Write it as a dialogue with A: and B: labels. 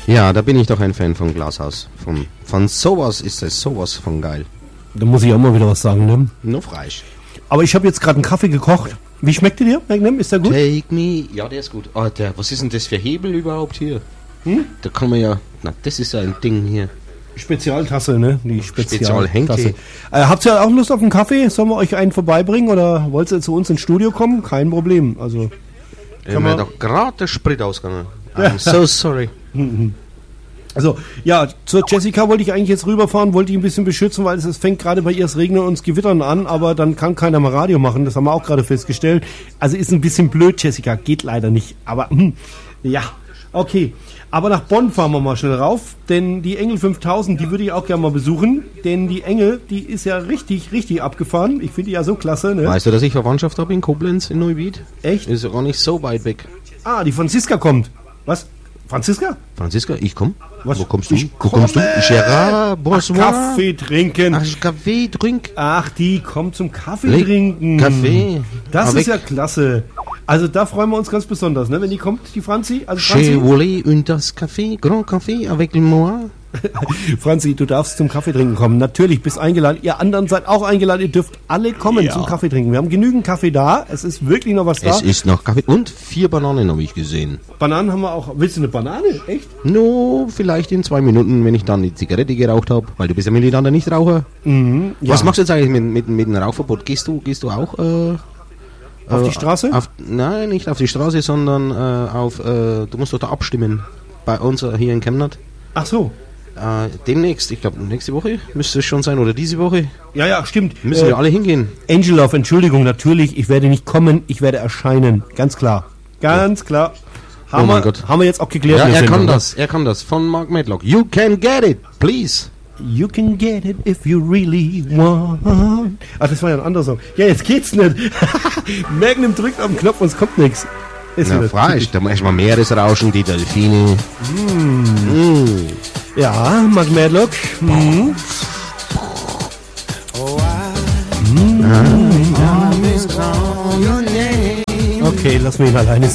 A: Ja, da bin ich doch ein Fan vom Glashaus. Von sowas ist es sowas von geil.
B: Da muss ich auch mal wieder was sagen, ne?
A: Nur frisch.
B: Aber ich habe jetzt gerade einen Kaffee gekocht. Wie schmeckt der dir, Magnum? Ist der gut?
A: Take me. Ja, der ist gut. Oh, was ist denn das für Hebel überhaupt hier? Da kann man ja... Na, das ist ja ein Ding hier.
B: Spezialtasse, ne? Die
A: Spezialhenke.
B: Habt ihr auch Lust auf einen Kaffee? Sollen wir euch einen vorbeibringen oder wollt ihr zu uns ins Studio kommen? Kein Problem. Also
A: kann man doch gerade der Sprit ausgegangen. I'm so sorry.
B: Also, ja, zur Jessica wollte ich eigentlich jetzt rüberfahren, wollte ich ein bisschen beschützen, weil es fängt gerade bei ihr das Regnen und das Gewittern an, aber dann kann keiner mal Radio machen, das haben wir auch gerade festgestellt. Also ist ein bisschen blöd, Jessica, geht leider nicht, aber ja, okay. Aber nach Bonn fahren wir mal schnell rauf, denn die Engel 5000, die würde ich auch gerne mal besuchen, denn die Engel, die ist ja richtig, richtig abgefahren. Ich finde die ja so klasse, ne?
A: Weißt du, dass ich Verwandtschaft habe in Koblenz, in Neuwied?
B: Echt?
A: Ist ja gar nicht so weit weg.
B: Ah, die Franziska kommt. Was? Franziska?
A: Franziska, ich komm.
B: Was?
A: Wo kommst du?
B: Wo kommst du?
A: Gerard, bonsoir.
B: Kaffee trinken.
A: Ach, Kaffee trinken.
B: Ach, die kommt zum Kaffee trinken.
A: Kaffee.
B: Das ist ja klasse. Also da freuen wir uns ganz besonders, ne? Wenn die kommt, die Franzi. Also
A: Chez Wally und das Café, Grand Café avec moi.
B: Franzi, du darfst zum Kaffee trinken kommen. Natürlich, bist eingeladen. Ihr anderen seid auch eingeladen. Ihr dürft alle kommen zum Kaffee trinken. Wir haben genügend Kaffee da. Es ist wirklich noch was da.
A: Es ist noch Kaffee. Und 4 Bananen habe ich gesehen.
B: Bananen haben wir auch. Willst du eine Banane? Echt?
A: No, vielleicht in 2 Minuten, wenn ich dann die Zigarette geraucht habe. Weil du bist ja Militant der Nichtraucher.
B: Mhm, ja.
A: Was machst du jetzt eigentlich mit dem Rauchverbot? Gehst du auch...
B: auf die Straße?
A: Nein, nicht auf die Straße, sondern du musst doch da abstimmen. Bei uns hier in Chemnat.
B: Ach so.
A: Demnächst, ich glaube nächste Woche müsste es schon sein oder diese Woche.
B: Ja, stimmt.
A: Müssen wir alle hingehen.
B: Angelov, Entschuldigung, natürlich, ich werde nicht kommen, ich werde erscheinen. Ganz klar. Ganz klar. Haben wir jetzt auch geklärt.
A: Ja, er kann das. Von Mark Medlock. You can get it, please.
B: You can get it if you really want. Ach, das war ja ein anderer Song. Ja, jetzt geht's nicht. Magnum drückt auf den Knopf und es kommt nichts.
A: Na, freilich. Da erstmal Meeresrauschen, die Delfine.
B: Ja, Mark Medlock. Okay, lass mich ihn alleine singen.